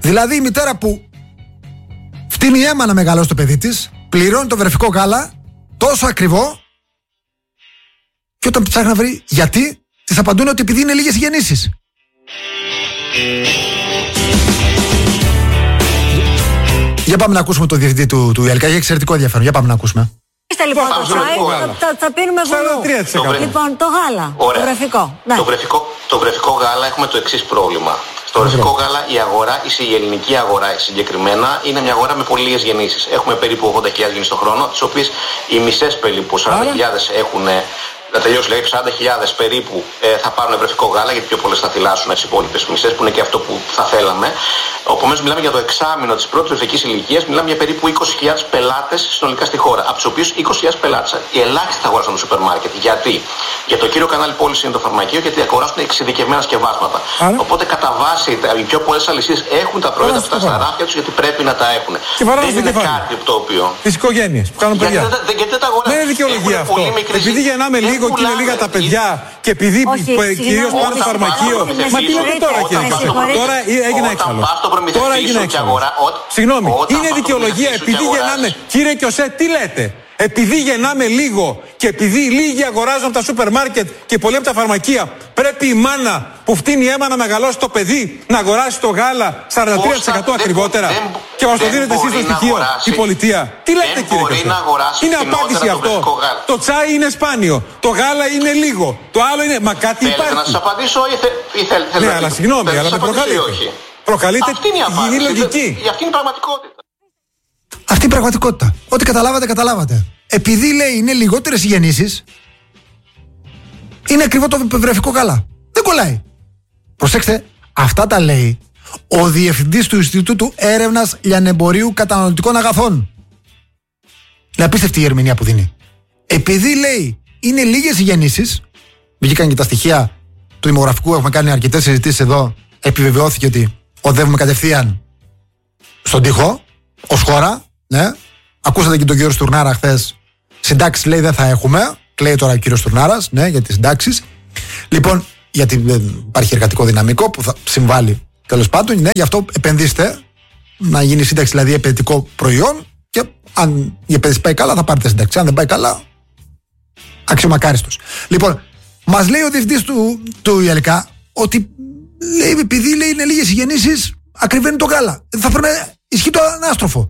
Δηλαδή η μητέρα που φτύνει αίμα να μεγαλώσει το παιδί της, πληρώνει το βρεφικό γάλα τόσο ακριβό, και όταν ψάχνει να βρει γιατί, της απαντούν ότι επειδή είναι λίγες οι γεννήσεις. Για πάμε να ακούσουμε το διευθυντή του ΙΕΛΚΑ. Έχει εξαιρετικό ενδιαφέρον. Για πάμε να ακούσουμε. Είστε λοιπόν θα πίνουμε βουλού. Λοιπόν, το γάλα. Ωραία. Το βρεφικό. Ναι. Το βρεφικό γάλα έχουμε το εξής πρόβλημα. Στο βρεφικό γάλα η αγορά, η ελληνική αγορά συγκεκριμένα, είναι μια αγορά με πολύ λίγες γεννήσεις. Έχουμε περίπου 80.000 γεννήσεις το χρόνο, τις οποίες οι μισές περίπου 40.000 έχουν. Να τελειώσει, λέει, 40.000 περίπου θα πάρουν βρεφικό γάλα, γιατί πιο πολλές θα θυλάσσουν τις υπόλοιπες μισές, που είναι και αυτό που θα θέλαμε. Επομένως, μιλάμε για το εξάμηνο της πρώτης βρεφικής ηλικίας, μιλάμε για περίπου 20.000 πελάτες συνολικά στη χώρα. Από τους οποίους 20.000 πελάτες οι ελάχιστοι θα αγοράσουν το σούπερ μάρκετ. Γιατί? Για το κύριο κανάλι πώληση είναι το φαρμακείο, γιατί αγοράσουν εξειδικευμένα σκευάσματα. Οπότε, κατά βάση, οι πιο πολλές αλυσίδες έχουν τα προϊόντα αυτά στα ράφια τους, γιατί πρέπει να τα έχουν. Δεν είναι κάτι το οποίο. Τις οικογένειες που κάνουν παιδιά. Γιατί δεν τα αγοράζουν. Δεν είναι δικαιολογία αυτό. Επειδή γεννάμε λίγο και είναι λίγα τα παιδιά και επειδή κυρίως πάνε στο φαρμακείο. Μα τι λέτε τώρα, κύριε Κιωσέ? Τώρα έγινε έξαλλο. Τώρα έγινε έξαλλο. Συγγνώμη, είναι δικαιολογία επειδή γεννάμε. Κύριε Κιωσέ, τι λέτε? Επειδή γεννάμε λίγο και επειδή λίγοι αγοράζουν από τα σούπερ μάρκετ και πολλοί από τα φαρμακεία, πρέπει η μάνα που φτύνει αίμα να μεγαλώσει το παιδί να αγοράσει το γάλα 43% ακριβότερα και μας το δίνετε εσείς στο στοιχείο, η πολιτεία? Τι λέτε, κύριε Κιωσέ? Είναι απάντηση αυτό? Το τσάι είναι σπάνιο, το γάλα είναι λίγο, το άλλο είναι. Μα κάτι υπάρχει. Θέλετε να σας απαντήσω ή θέλετε? Ναι, αλλά συγγνώμη, αλλά με προκαλείτε. Προκαλείτε υγιεινή λογική. Αυτή είναι η πραγματικότητα. Αυτή η πραγματικότητα. Ό,τι καταλάβατε, καταλάβατε. Επειδή λέει είναι λιγότερες οι γεννήσεις, είναι ακριβό το βρεφικό γάλα. Δεν κολλάει. Προσέξτε, αυτά τα λέει ο διευθυντής του Ινστιτούτου Έρευνας Λιανεμπορίου Καταναλωτικών Αγαθών. Είναι απίστευτη η ερμηνεία που δίνει. Επειδή λέει είναι λίγες οι γεννήσεις, βγήκαν και τα στοιχεία του δημογραφικού, έχουμε κάνει αρκετές συζητήσεις εδώ, επιβεβαιώθηκε ότι οδεύουμε κατευθείαν στον τοίχο, ως χώρα. Ναι. Ακούσατε και τον κύριο Στουρνάρα χθες. Συντάξεις λέει δεν θα έχουμε. Κλαίει τώρα ο κύριος Στουρνάρας, ναι, για τις συντάξεις. Λοιπόν, γιατί δεν υπάρχει εργατικό δυναμικό που θα συμβάλλει τέλος πάντων. Ναι, γι' αυτό επενδύστε να γίνει σύνταξη, δηλαδή επενδυτικό προϊόν. Και αν η επένδυση πάει καλά, θα πάρετε σύνταξη. Αν δεν πάει καλά, αξιομακάριστος. Λοιπόν, μας λέει ο διευθυντής του ΙΕΛΚΑ ότι λέει, επειδή λέει είναι λίγες οι γεννήσεις, ακριβένει το γάλα. Θα πρέπει να ισχύει το ανάστροφο.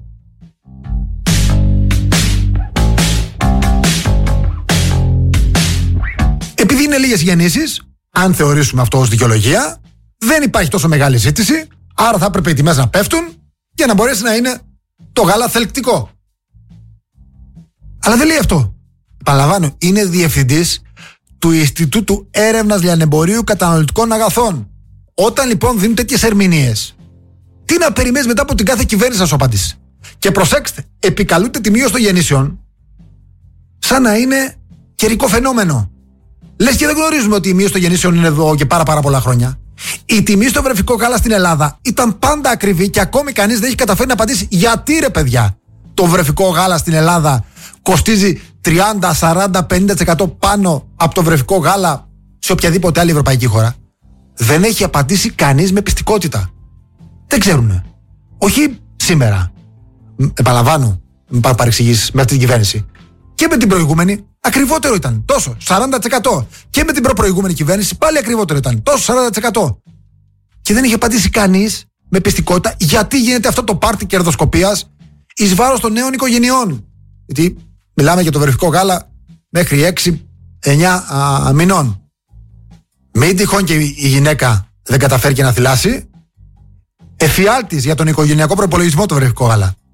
Επειδή είναι λίγες γεννήσεις, αν θεωρήσουμε αυτό ως δικαιολογία, δεν υπάρχει τόσο μεγάλη ζήτηση, άρα θα έπρεπε οι τιμές να πέφτουν για να μπορέσει να είναι το γάλα θελκτικό. Αλλά δεν λέει αυτό. Επαναλαμβάνω, είναι διευθυντής του Ινστιτούτου Έρευνας Λιανεμπορίου Καταναλωτικών Αγαθών. Όταν λοιπόν δίνουν τέτοιες ερμηνείες, τι να περιμένεις μετά από την κάθε κυβέρνηση να σου απαντήσει? Και προσέξτε, επικαλούνται τη μείωση των γεννήσεων σαν να είναι καιρικό φαινόμενο. Λες και δεν γνωρίζουμε ότι η μείωση των γεννήσεων είναι εδώ και πάρα πολλά χρόνια. Η τιμή στο βρεφικό γάλα στην Ελλάδα ήταν πάντα ακριβή και ακόμη κανείς δεν έχει καταφέρει να απαντήσει γιατί, ρε παιδιά, το βρεφικό γάλα στην Ελλάδα κοστίζει 30, 40, 50% πάνω από το βρεφικό γάλα σε οποιαδήποτε άλλη ευρωπαϊκή χώρα. Δεν έχει απαντήσει κανείς με πιστικότητα. Δεν ξέρουνε. Όχι σήμερα. Επαναλαμβάνω, μην παρεξηγήσεις με αυτή την κυβέρνηση. Και με την προηγούμενη ακριβότερο ήταν. Τόσο, 40%. Και με την προπροηγούμενη κυβέρνηση πάλι ακριβότερο ήταν. Τόσο, 40%. Και δεν είχε απαντήσει κανείς με πιστικότητα γιατί γίνεται αυτό το πάρτι κερδοσκοπίας εις βάρος των νέων οικογενειών. Γιατί μιλάμε για το βρεφικό γάλα μέχρι 6-9 μηνών. Μην τυχόν και η γυναίκα δεν καταφέρει και να θυλάσει. Εφιάλτης για τον οικογενειακό προπολογισμό το βρεφικό γάλα.